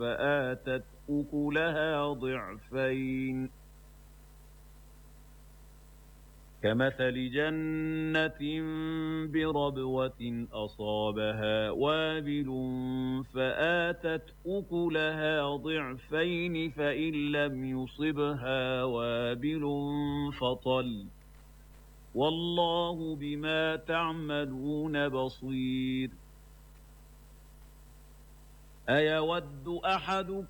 فآتت أكلها ضعفين كمثل جنة بربوة أصابها وابل فآتت أكلها ضعفين فإن لم يصبها وابل فطل والله بما تعملون بصير أيود أحدكم